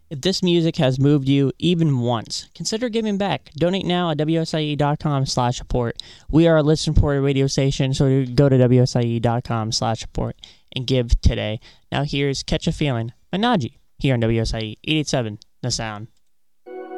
If this music has moved you even once, consider giving back. Donate now at WSIE.com/support. We are a listener-supported radio station, so go to WSIE.com/support and give today. Now here's Catch a Feeling by Najee here on WSIE 887, The Sound.